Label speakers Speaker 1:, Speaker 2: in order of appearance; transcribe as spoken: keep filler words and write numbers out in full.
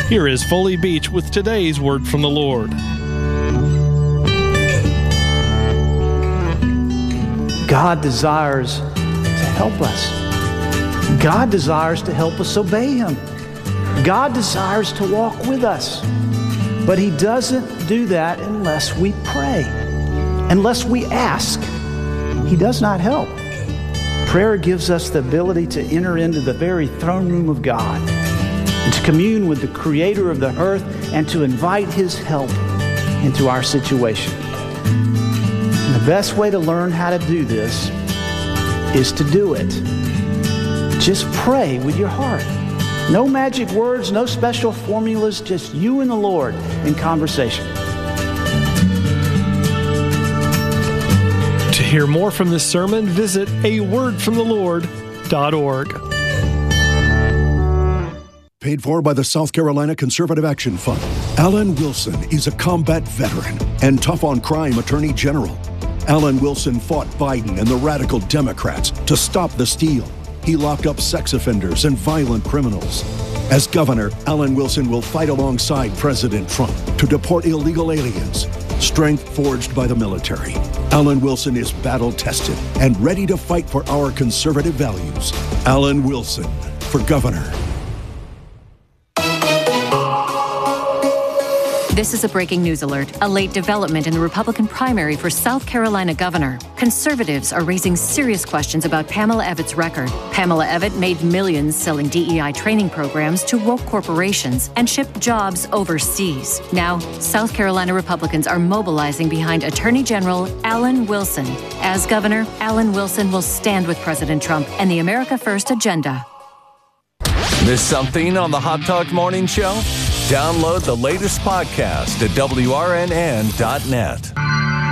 Speaker 1: Here is Foley Beach with today's Word from the Lord.
Speaker 2: God desires to help us. God desires to help us obey Him. God desires to walk with us. But He doesn't do that unless we pray, unless we ask. He does not help. Prayer gives us the ability to enter into the very throne room of God, and to commune with the Creator of the earth, and to invite His help into our situation. And the best way to learn how to do this is to do it. Just pray with your heart. No magic words, no special formulas, just you and the Lord in conversation.
Speaker 1: To hear more from this sermon, visit a word from the lord dot org.
Speaker 3: Paid for by the South Carolina Conservative Action Fund. Alan Wilson is a combat veteran and tough-on-crime attorney general. Alan Wilson fought Biden and the radical Democrats to stop the steal. He locked up sex offenders and violent criminals. As governor, Alan Wilson will fight alongside President Trump to deport illegal aliens. Strength forged by the military. Alan Wilson is battle-tested and ready to fight for our conservative values. Alan Wilson for governor.
Speaker 4: This is a breaking news alert. A late development in the Republican primary for South Carolina governor. Conservatives are raising serious questions about Pamela Evitte's record. Pamela Evitte made millions selling D E I training programs to woke corporations and shipped jobs overseas. Now, South Carolina Republicans are mobilizing behind Attorney General Alan Wilson. As governor, Alan Wilson will stand with President Trump and the America First agenda.
Speaker 5: Miss something on the Hot Talk Morning Show? Download the latest podcast at W R N N dot net.